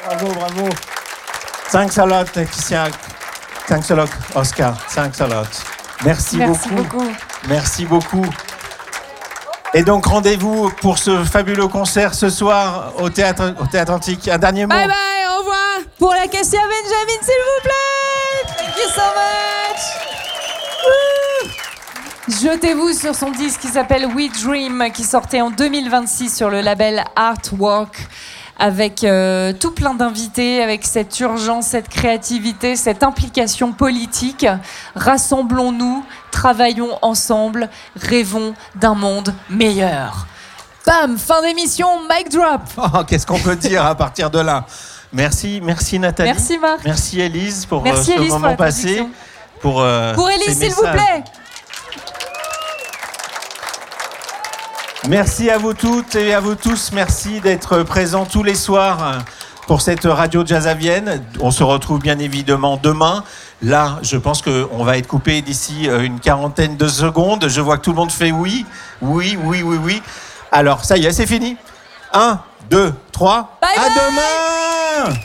Bravo. Thanks a lot, Laetitia. Thanks a lot, Oscar. Thanks a lot. Merci beaucoup. Merci beaucoup. Et donc, rendez-vous pour ce fabuleux concert ce soir au Théâtre Antique. Un dernier mot. Bye bye, au revoir. Pour la Kessia Benjamin, s'il vous plaît. Thank you so much. Jetez-vous sur son disque qui s'appelle We Dream, qui sortait en 2026 sur le label Artwork, avec tout plein d'invités, avec cette urgence, cette créativité, cette implication politique. Rassemblons-nous, travaillons ensemble, rêvons d'un monde meilleur. Bam, fin d'émission, mic drop. Oh, qu'est-ce qu'on peut dire à partir de là? Merci Nathalie. Merci Marc. Merci Élise pour Merci ce Élise moment pour la passé. production. Pour Élise, s'il vous plaît. Merci à vous toutes et à vous tous. Merci d'être présents tous les soirs pour cette radio Jazz à Vienne. On se retrouve bien évidemment demain. Là, je pense qu'on va être coupé d'ici une quarantaine de secondes. Je vois que tout le monde fait oui. Oui. Alors, ça y est, c'est fini. 1, 2, 3. Bye À bye. demain!